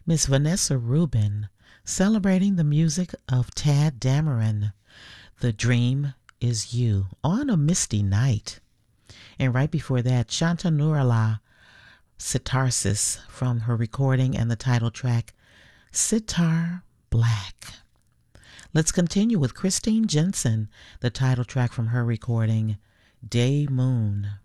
Miss Vanessa Rubin, celebrating the music of Tad Dameron, The Dream Is You, on a misty night. And right before that, Shanta Nurala, Sitarsis, from her recording and the title track, Sitar Black. Let's continue with Christine Jensen, the title track from her recording, Day Moon.